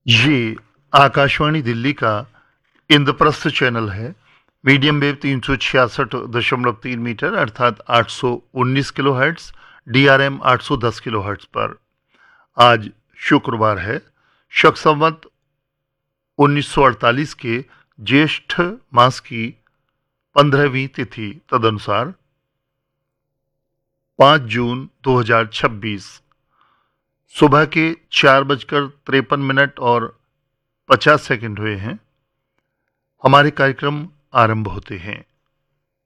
ये आकाशवाणी दिल्ली का इंद्रप्रस्थ चैनल है। मीडियम वेव 366.3 मीटर अर्थात 819 किलोहर्ट्ज, DRM 810 किलोहर्ट्ज पर। आज शुक्रवार है, शक संवत 1948 के ज्येष्ठ मास की 15वीं तिथि तदनुसार 5 जून 2026 सुबह के 4:53 और 50 सेकंड हुए हैं। हमारे कार्यक्रम आरंभ होते हैं।